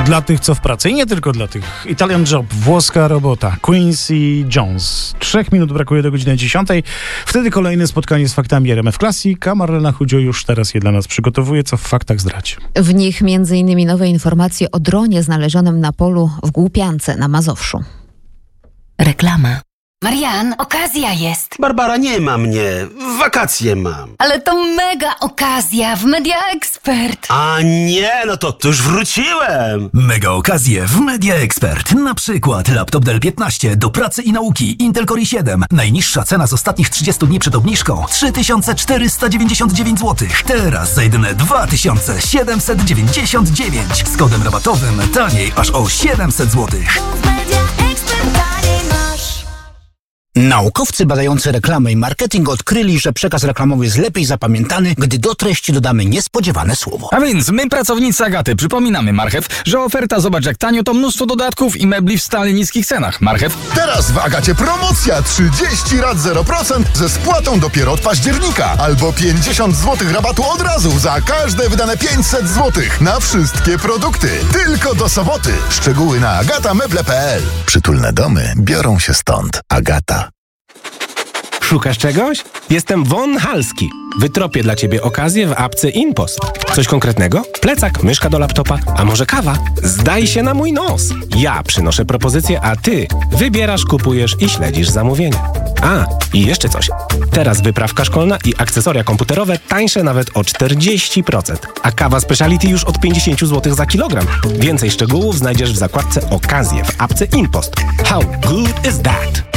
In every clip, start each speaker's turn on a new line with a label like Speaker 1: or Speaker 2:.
Speaker 1: Dla tych, co w pracy i nie tylko dla tych. Italian Job, włoska robota, Quincy Jones. 3 minut brakuje do godziny 10. Wtedy kolejne spotkanie z faktami RMF Classic, a Marlena Chudzio już teraz je dla nas przygotowuje. Co w faktach zdradzi?
Speaker 2: W nich m.in. nowe informacje o dronie znalezionym na polu w Głupiance na Mazowszu.
Speaker 3: Reklama.
Speaker 4: Marian, okazja jest.
Speaker 5: Barbara, nie ma mnie. Wakacje mam.
Speaker 4: Ale to mega okazja w Media Expert.
Speaker 5: A nie, no to już wróciłem.
Speaker 6: Mega okazje w Media Expert. Na przykład laptop Dell 15 do pracy i nauki Intel Core i7. Najniższa cena z ostatnich 30 dni przed obniżką 3499 zł. Teraz za jedyne 2799. Z kodem rabatowym taniej aż o 700 zł.
Speaker 7: Naukowcy badający reklamę i marketing odkryli, że przekaz reklamowy jest lepiej zapamiętany, gdy do treści dodamy niespodziewane słowo.
Speaker 8: A więc my, pracownicy Agaty, przypominamy Marchew, że oferta zobacz jak tanio to mnóstwo dodatków i mebli w stale niskich cenach. Marchew.
Speaker 9: Teraz w Agacie promocja 30 rat 0% ze spłatą dopiero od października. Albo 50 zł rabatu od razu za każde wydane 500 zł na wszystkie produkty. Tylko do soboty. Szczegóły na agatameble.pl. Przytulne domy biorą się stąd. Agata.
Speaker 10: Szukasz czegoś? Jestem Von Halski. Wytropię dla ciebie okazję w apce InPost. Coś konkretnego? Plecak, myszka do laptopa, a może kawa? Zdaj się na mój nos. Ja przynoszę propozycję, a ty wybierasz, kupujesz i śledzisz zamówienia. A, i jeszcze coś. Teraz wyprawka szkolna i akcesoria komputerowe tańsze nawet o 40%. A kawa speciality już od 50 zł za kilogram. Więcej szczegółów znajdziesz w zakładce okazje w apce InPost. How good is that?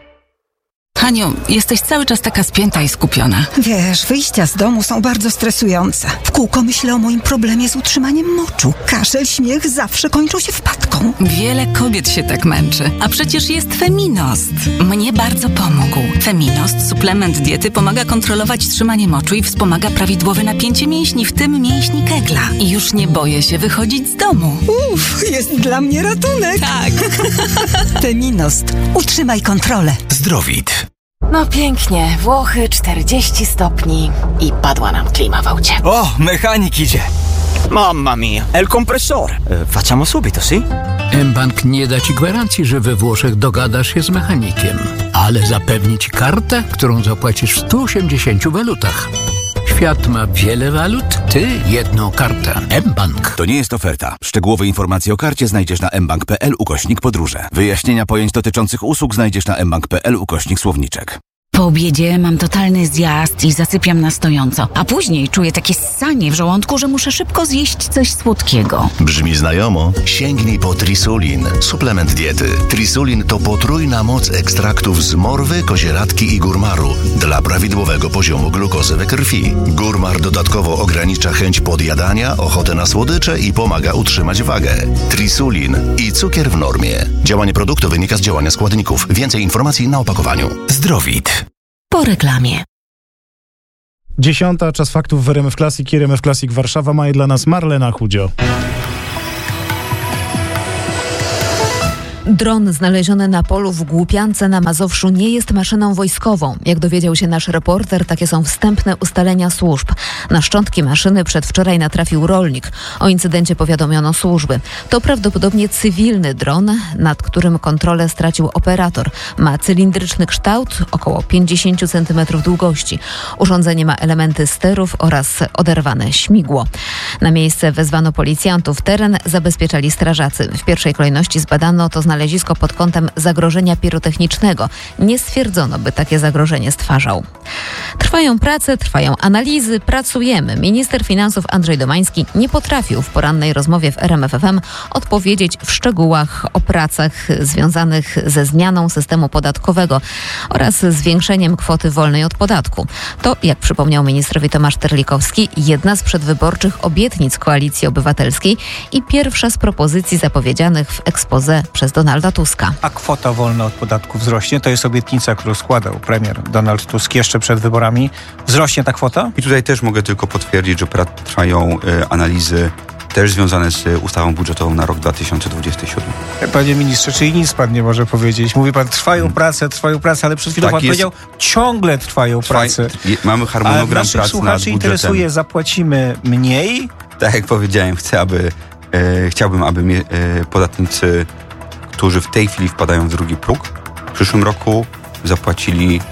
Speaker 3: Haniu, jesteś cały czas taka spięta i skupiona.
Speaker 11: Wiesz, wyjścia z domu są bardzo stresujące. W kółko myślę o moim problemie z utrzymaniem moczu. Kaszel, śmiech zawsze kończą się wpadką.
Speaker 3: Wiele kobiet się tak męczy. A przecież jest Feminost. Mnie bardzo pomógł. Feminost, suplement diety, pomaga kontrolować trzymanie moczu i wspomaga prawidłowe napięcie mięśni, w tym mięśni Kegla. I już nie boję się wychodzić z domu.
Speaker 11: Jest dla mnie ratunek.
Speaker 3: Tak.
Speaker 11: Feminost. Utrzymaj kontrolę.
Speaker 6: Zdrowit.
Speaker 4: No pięknie, Włochy 40 stopni i padła nam klima w aucie.
Speaker 12: Oh, mechanik idzie. Mamma mia, è il compressore. Facciamo subito, sì?
Speaker 13: mBank nie da ci gwarancji, że we Włoszech dogadasz się z mechanikiem, ale zapewni ci kartę, którą zapłacisz w 180 walutach. Świat ma wiele walut, ty jedną kartę. mBank.
Speaker 14: To nie jest oferta. Szczegółowe informacje o karcie znajdziesz na mbank.pl/podróże. Wyjaśnienia pojęć dotyczących usług znajdziesz na mbank.pl/słowniczek.
Speaker 3: Po obiedzie mam totalny zjazd i zasypiam na stojąco, a później czuję takie ssanie w żołądku, że muszę szybko zjeść coś słodkiego.
Speaker 15: Brzmi znajomo? Sięgnij po Trisulin, suplement diety. Trisulin to potrójna moc ekstraktów z morwy, kozieradki i górmaru dla prawidłowego poziomu glukozy we krwi. Górmar dodatkowo ogranicza chęć podjadania, ochotę na słodycze i pomaga utrzymać wagę. Trisulin i cukier w normie. Działanie produktu wynika z działania składników. Więcej informacji na opakowaniu.
Speaker 6: Zdrowit.
Speaker 3: Po reklamie.
Speaker 1: 10. Czas faktów w RMF Classic i RMF Classic Warszawa. Ma je dla nas Marlena Chudzio.
Speaker 2: Dron znaleziony na polu w Głupiance na Mazowszu nie jest maszyną wojskową. Jak dowiedział się nasz reporter, takie są wstępne ustalenia służb. Na szczątki maszyny przedwczoraj natrafił rolnik. O incydencie powiadomiono służby. To prawdopodobnie cywilny dron, nad którym kontrolę stracił operator. Ma cylindryczny kształt, około 50 cm długości. Urządzenie ma elementy sterów oraz oderwane śmigło. Na miejsce wezwano policjantów. Teren zabezpieczali strażacy. W pierwszej kolejności zbadano to znalezisko pod kątem zagrożenia pirotechnicznego. Nie stwierdzono, by takie zagrożenie stwarzał. Trwają prace, trwają analizy, pracujemy. Minister finansów Andrzej Domański nie potrafił w porannej rozmowie w RMF FM odpowiedzieć w szczegółach o pracach związanych ze zmianą systemu podatkowego oraz zwiększeniem kwoty wolnej od podatku. To, jak przypomniał ministrowi Tomasz Terlikowski, jedna z przedwyborczych obietnic Koalicji Obywatelskiej i pierwsza z propozycji zapowiedzianych w exposé przez Donalda Tuska.
Speaker 16: A kwota wolna od podatku wzrośnie? To jest obietnica, którą składał premier Donald Tusk jeszcze przed wyborami. Wzrośnie ta kwota?
Speaker 17: I tutaj też mogę tylko potwierdzić, że trwają analizy też związane z ustawą budżetową na rok 2027.
Speaker 16: Panie ministrze, czyli nic pan nie może powiedzieć? Mówi pan, trwają prace, ale przed chwilą pan powiedział, ciągle trwają prace.
Speaker 17: Mamy harmonogram prac nad budżetem.
Speaker 16: Słuchaczy interesuje, zapłacimy mniej?
Speaker 17: Tak jak powiedziałem, chcę, aby Chciałbym, aby podatnicy, którzy w tej chwili wpadają w drugi próg, w przyszłym roku zapłacili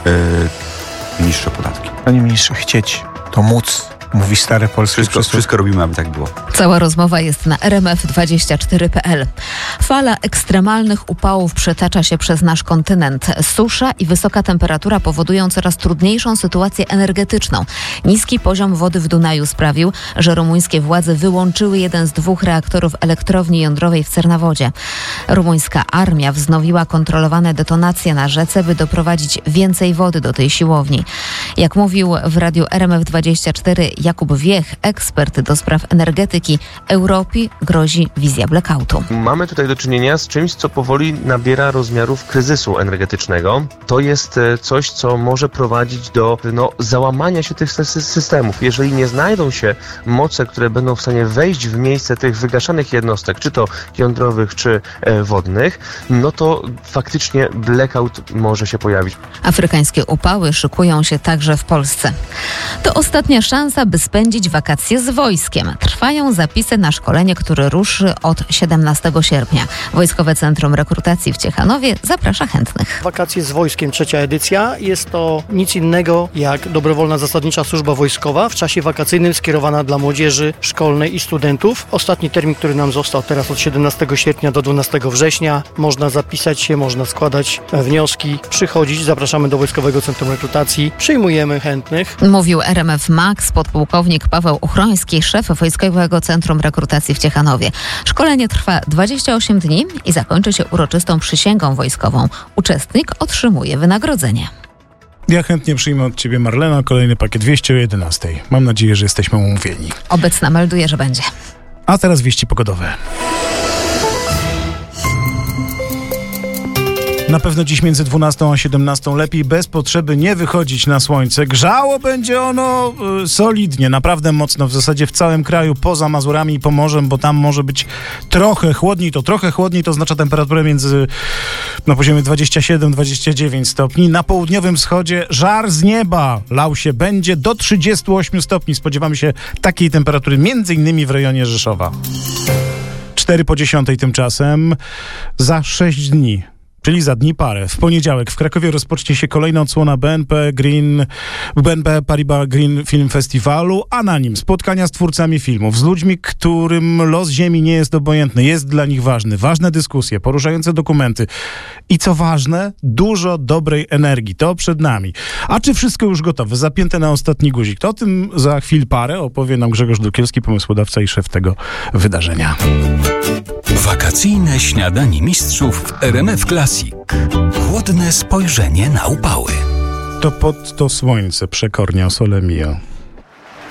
Speaker 17: niższe podatki.
Speaker 16: Panie ministrze, chcieć to móc, mówi stare polskie przysłowie.
Speaker 17: Wszystko robimy, aby tak było.
Speaker 2: Cała rozmowa jest na rmf24.pl. Fala ekstremalnych upałów przetacza się przez nasz kontynent. Susza i wysoka temperatura powodują coraz trudniejszą sytuację energetyczną. Niski poziom wody w Dunaju sprawił, że rumuńskie władze wyłączyły jeden z 2 reaktorów elektrowni jądrowej w Cernawodzie. Rumuńska armia wznowiła kontrolowane detonacje na rzece, by doprowadzić więcej wody do tej siłowni. Jak mówił w radiu RMF24 Jakub Wiech, ekspert do spraw energetyki, Europie grozi wizja blackoutu.
Speaker 18: Mamy tutaj do czynienia z czymś, co powoli nabiera rozmiarów kryzysu energetycznego. To jest coś, co może prowadzić do załamania się tych systemów. Jeżeli nie znajdą się moce, które będą w stanie wejść w miejsce tych wygaszanych jednostek, czy to jądrowych, czy wodnych, no to faktycznie blackout może się pojawić.
Speaker 2: Afrykańskie upały szykują się także w Polsce. To ostatnia szansa, by spędzić wakacje z wojskiem. Trwają zapisy na szkolenie, które ruszy od 17 sierpnia. Wojskowe Centrum Rekrutacji w Ciechanowie zaprasza chętnych.
Speaker 19: Wakacje z wojskiem, 3. edycja. Jest to nic innego jak dobrowolna zasadnicza służba wojskowa w czasie wakacyjnym skierowana dla młodzieży szkolnej i studentów. Ostatni termin, który nam został teraz od 17 sierpnia do 12 września. Można zapisać się, można składać wnioski, przychodzić. Zapraszamy do Wojskowego Centrum Rekrutacji. Przyjmujemy chętnych.
Speaker 2: Mówił RMF Max, podpułkownik Paweł Uchroński, szef Wojskowego Centrum Rekrutacji w Ciechanowie. Szkolenie trwa 28 dni i zakończy się uroczystą przysięgą wojskową. Uczestnik otrzymuje wynagrodzenie.
Speaker 1: Ja chętnie przyjmę od ciebie, Marlena, kolejny pakiet 200 o 11. Mam nadzieję, że jesteśmy umówieni.
Speaker 2: Obecna melduje, że będzie.
Speaker 1: A teraz wieści pogodowe. Na pewno dziś między 12 a 17 lepiej bez potrzeby nie wychodzić na słońce. Grzało będzie ono solidnie, naprawdę mocno, w zasadzie w całym kraju, poza Mazurami i Pomorzem, bo tam może być trochę chłodniej. To trochę chłodniej to oznacza temperaturę na poziomie 27-29 stopni. Na południowym wschodzie żar z nieba lał się będzie do 38 stopni. Spodziewamy się takiej temperatury między innymi w rejonie Rzeszowa. 4 po 10 tymczasem za 6 dni. Czyli za dni parę. W poniedziałek w Krakowie rozpocznie się kolejna odsłona BNP Paribas Green Film Festiwalu, a na nim spotkania z twórcami filmów, z ludźmi, którym los ziemi nie jest obojętny, jest dla nich ważny. Ważne dyskusje, poruszające dokumenty i co ważne, dużo dobrej energii. To przed nami. A czy wszystko już gotowe, zapięte na ostatni guzik? To o tym za chwil parę opowie nam Grzegorz Dukielski, pomysłodawca i szef tego wydarzenia.
Speaker 20: Wakacyjne śniadanie mistrzów w RMF Classic. Chłodne spojrzenie na upały.
Speaker 1: To pod to słońce przekornia Sole Mio.